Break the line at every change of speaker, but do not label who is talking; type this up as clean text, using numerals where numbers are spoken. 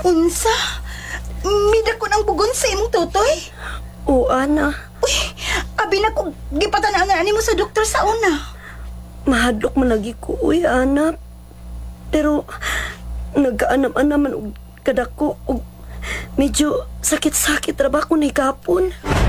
Unsa? Mida ko ng bugon sa imong tutoy?
O, ana.
Uy, abi na ko gipatanangan ani mo sa doktor sa una.
Mahadlok man lagi ko, uy, ana. Pero, nagkaanam-anaman og kadako og medyo sakit-sakit ra ba ko ni kapon.